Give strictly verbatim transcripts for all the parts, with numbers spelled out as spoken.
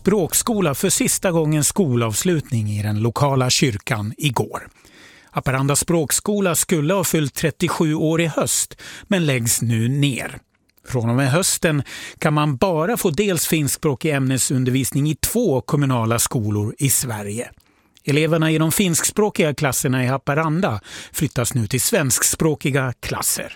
språkskola för sista gången skolavslutning i den lokala kyrkan igår. Haparanda språkskola skulle ha fyllt trettiosju år i höst, men läggs nu ner. Från och med hösten kan man bara få dels finskspråkig ämnesundervisning i två kommunala skolor i Sverige. Eleverna i de finskspråkiga klasserna i Haparanda flyttas nu till svenskspråkiga klasser.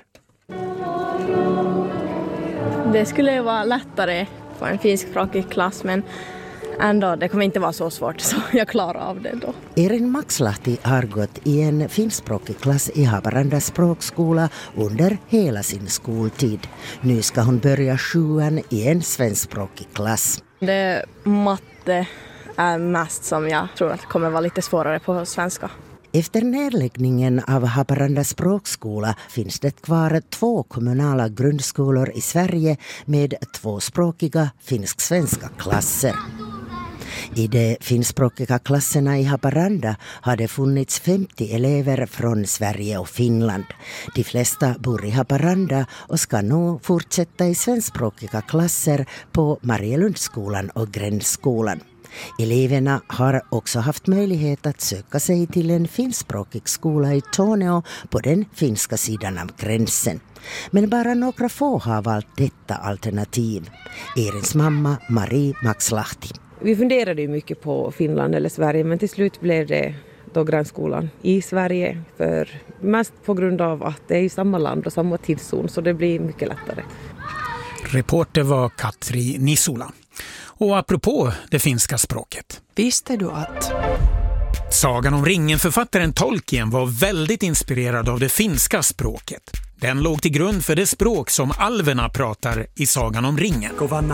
Det skulle ju vara lättare för en finskspråkig klass, men ändå, det kommer inte vara så svårt, så jag klarar av det då. Erin Maxlahti har gått i en finskspråkig klass i Haparanda språkskola under hela sin skoltid. Nu ska hon börja sjuan i en svenskspråkig klass. Det matte är mest som jag tror att kommer vara lite svårare på svenska. Efter nedläggningen av Haparanda språkskola finns det kvar två kommunala grundskolor i Sverige med tvåspråkiga finsk-svenska klasser. I de finskspråkiga klasserna i Haparanda har det funnits femtio elever från Sverige och Finland. De flesta bor i Haparanda och ska nog fortsätta i svenskspråkiga klasser på Marielundsskolan och Gränsskolan. Eleverna har också haft möjlighet att söka sig till en finskspråkig skola i Torneå på den finska sidan av gränsen. Men bara några få har valt detta alternativ. Erins mamma Marie Maxlahti. Vi funderade ju mycket på Finland eller Sverige, men till slut blev det då Gränsskolan i Sverige. För mest på grund av att det är i samma land och samma tidszon, så det blir mycket lättare. Reporter var Katri Nisula. Och apropå det finska språket. Visste du att... Sagan om ringen-författaren Tolkien var väldigt inspirerad av det finska språket. Den låg till grund för det språk som alverna pratar i Sagan om ringen.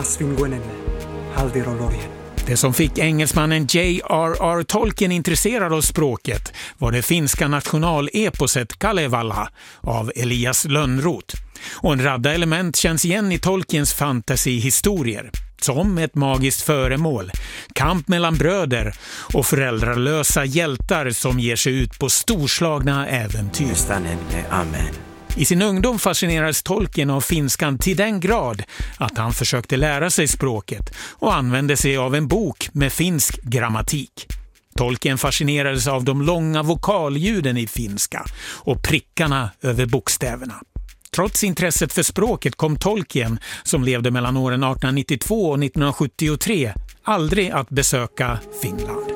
Det som fick engelsmannen J R R Tolkien intresserad av språket var det finska nationaleposet Kalevala av Elias Lönnroth. Och en radda element känns igen i Tolkiens fantasyhistorier. Som ett magiskt föremål, kamp mellan bröder och föräldralösa hjältar som ger sig ut på storslagna äventyr. Amen. I sin ungdom fascinerades Tolkien av finskan till den grad att han försökte lära sig språket och använde sig av en bok med finsk grammatik. Tolkien fascinerades av de långa vokalljuden i finska och prickarna över bokstäverna. Trots intresset för språket kom Tolkien, som levde mellan åren arton nittiotvå och nittonhundrasjuttiotre, aldrig att besöka Finland.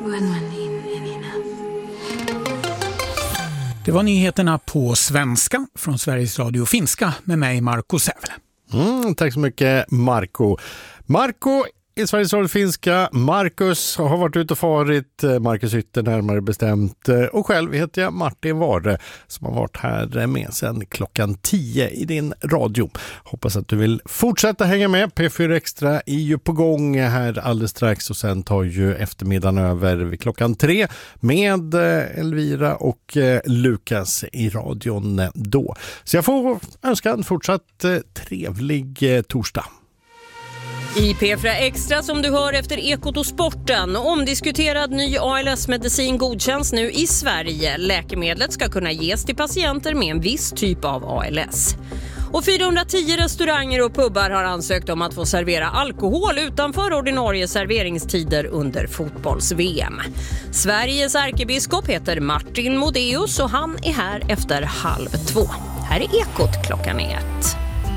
Det var nyheterna på svenska från Sveriges Radio Finska med mig, Marco Sävle. Mm, tack så mycket, Marco. Marco i Sveriges Radio Finska. Marcus har varit ute och farit, Marcus Ytter närmare bestämt. Och själv heter jag Martin Ware som har varit här med sedan klockan tio i din radio. Hoppas att du vill fortsätta hänga med. P fyra Extra är ju på gång här alldeles strax och sen tar ju eftermiddagen över vid klockan tre med Elvira och Lukas i radion då. Så jag får önska en fortsatt trevlig torsdag. I P fyra Extra som du hör efter Ekot och sporten. Omdiskuterad ny A L S-medicin godkänns nu i Sverige. Läkemedlet ska kunna ges till patienter med en viss typ av A L S. Och fyrahundratio restauranger och pubbar har ansökt om att få servera alkohol utanför ordinarie serveringstider under fotbolls-V M. Sveriges ärkebiskop heter Martin Modéus och han är här efter halv två. Här är Ekot klockan ett.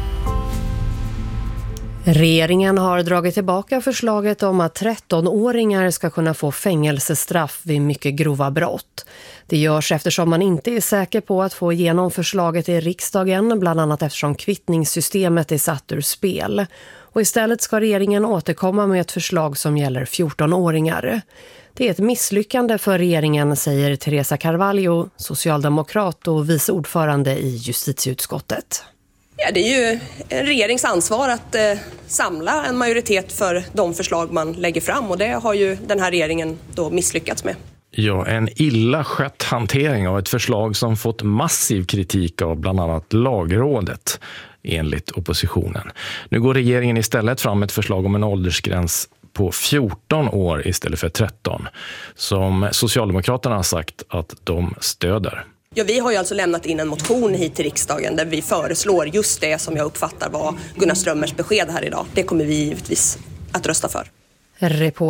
Regeringen har dragit tillbaka förslaget om att trettonåringar ska kunna få fängelsestraff vid mycket grova brott. Det görs eftersom man inte är säker på att få igenom förslaget i riksdagen, bland annat eftersom kvittningssystemet är satt ur spel. Och istället ska regeringen återkomma med ett förslag som gäller fjortonåringar. Det är ett misslyckande för regeringen, säger Teresa Carvalho, socialdemokrat och vice ordförande i justitieutskottet. Ja, det är ju en regerings ansvar att eh, samla en majoritet för de förslag man lägger fram, och det har ju den här regeringen då misslyckats med. Ja, en illa skött hantering av ett förslag som fått massiv kritik av bland annat Lagrådet, enligt oppositionen. Nu går regeringen istället fram med ett förslag om en åldersgräns på fjorton år istället för tretton, som Socialdemokraterna har sagt att de stöder. Ja, vi har ju alltså lämnat in en motion hit till riksdagen där vi föreslår just det som jag uppfattar var Gunnar Strömmers besked här idag. Det kommer vi givetvis att rösta för. Reporter